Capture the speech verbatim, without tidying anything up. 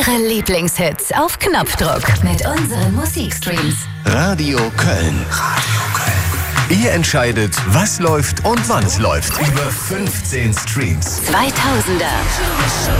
Ihre Lieblingshits auf Knopfdruck mit unseren Musikstreams. Radio Köln. Radio Köln. Ihr entscheidet, was läuft und wann es läuft. Über fünfzehn Streams. zweitausender.